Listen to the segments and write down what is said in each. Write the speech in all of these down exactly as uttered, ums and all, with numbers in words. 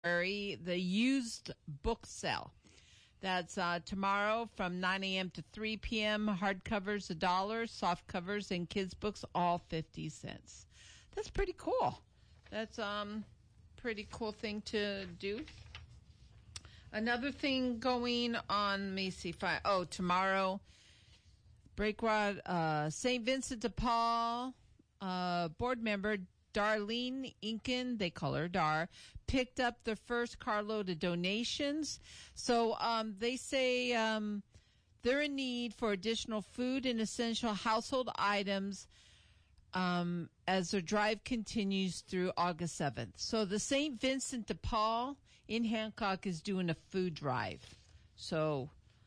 the used book sale. That's uh, tomorrow from nine a.m. to three p.m. Hardcovers a dollar, soft covers and kids books all fifty cents. That's pretty cool. That's um pretty cool thing to do. Another thing going on, let me see if I, oh, tomorrow, Breakwaters, uh, Saint Vincent de Paul, uh, board member Darlene Inken, they call her Dar, picked up the first carload of donations. So um, they say um, they're in need for additional food and essential household items um, as their drive continues through August seventh. So the Saint Vincent de Paul in Hancock is doing a food drive. So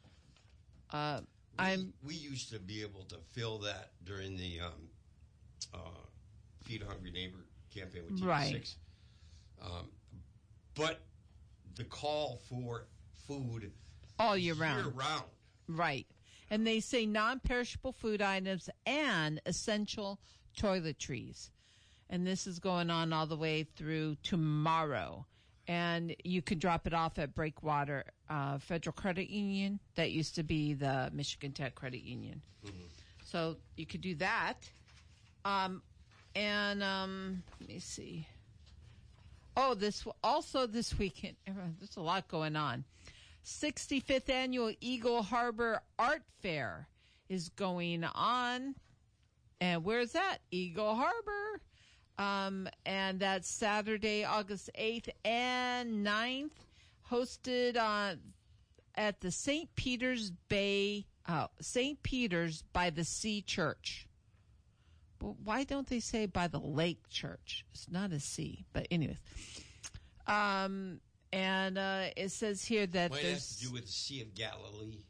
uh, we, I'm... We used to be able to fill that during the... Um, uh, Feed a Hungry Neighbor campaign with T V six. Right. Um, but the call for food all year round. Year round. Right. And they say non-perishable food items and essential toiletries. And this is going on all the way through tomorrow. And you can drop it off at Breakwater uh, Federal Credit Union. That used to be the Michigan Tech Credit Union. Mm-hmm. So you could do that. Um, And, um, let me see. Oh, this, also this weekend, there's a lot going on. sixty-fifth Annual Eagle Harbor Art Fair is going on. And where's that? Eagle Harbor. Um, and that's Saturday, August eighth and ninth, hosted on, at the Saint Peter's Bay, uh, Saint Peter's by the Sea Church. Why don't they say by the lake church? It's not a sea, but anyways. Um, and, uh, it says here that Might there's... have to do with the Sea of Galilee.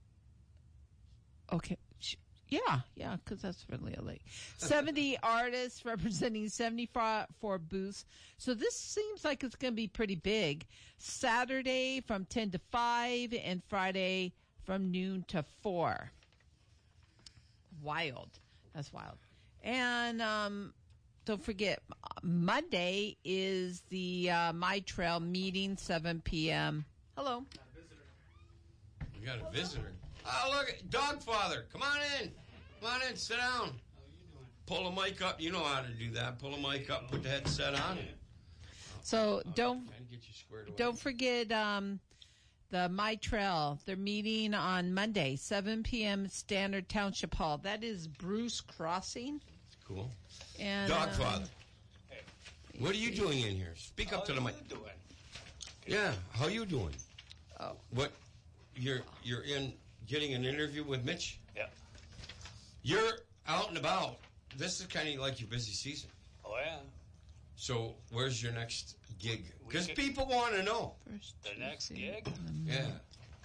Okay. Yeah, yeah, because that's really a lake. seventy artists representing seventy-four booths. So this seems like it's going to be pretty big. Saturday from ten to five and Friday from noon to four. Wild. That's wild. And um, don't forget, Monday is the uh, My Trail meeting, seven p.m. Hello. Got a visitor. We got a visitor. Oh, look, Dogfather. Come on in. Come on in. Sit down. How are you doing? Pull the mic up. You know how to do that. Pull the mic up. Put the headset on. So oh, don't get you squared away. Don't forget um, the My Trail. They're meeting on Monday, seven p.m. Standard Township Hall. That is Bruce Crossing. Cool. And Dogfather. Um, hey. What are you doing in here? Speak up how to the mic. How you doing? Yeah, how you doing? Oh. What? You're you're in getting an interview with Mitch? Yeah. You're out and about. This is kind of like your busy season. Oh, yeah. So, where's your next gig? We Because could- people want to know. First The next gig? Yeah.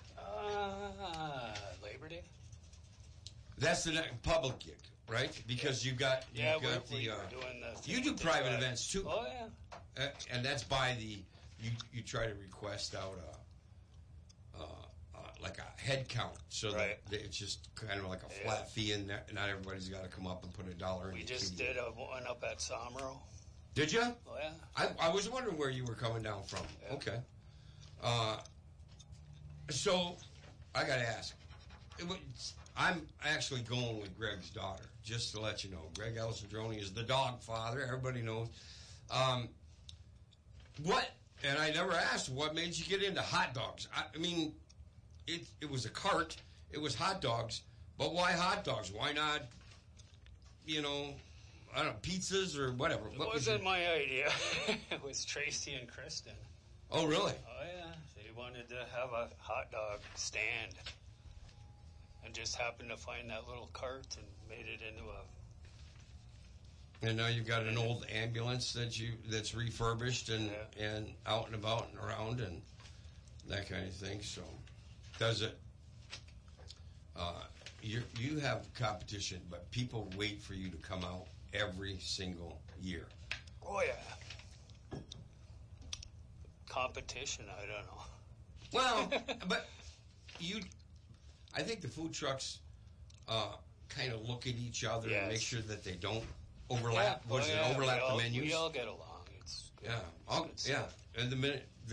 Uh, Labor Day? That's the next public gig, right? Because you got you Yeah, got we're, the, we're uh, doing the... you do the private drive. events too. Oh, yeah. Uh, and that's by the you you try to request out a uh, uh, like a head count, so Right. that it's just kind of like a Yeah. flat fee, and not not everybody's got to come up and put a dollar in. We the just kitty. did a one up at Somro. Did you? Oh, yeah. I, I was wondering where you were coming down from. Yeah. Okay. Uh, so, I got to ask. It was, I'm actually going with Greg's daughter, just to let you know. Greg Alessandroni is the dog father. Everybody knows. Um, what, and I never asked, what made you get into hot dogs? I, I mean, it, it was a cart. It was hot dogs. But why hot dogs? Why not, you know... I don't know, pizzas or whatever. It what wasn't was my idea. It was Tracy and Kristen. Oh, really? Oh, yeah. They wanted to have a hot dog stand. And just happened to find that little cart and made it into a... And now you've got an old ambulance that you that's refurbished and, Yeah. and out and about and around and that kind of thing. So, does it... Uh, you you have competition, but people wait for you to come out every single year. Oh, yeah. Competition, I don't know. Well, but you... I think the food trucks uh, kind of look at each other Yes. and make sure that they don't overlap. Yeah, What is oh, it? yeah, Overlap we all, the menus? We all get along. It's Yeah. I'll, good yeah. stuff. And the minute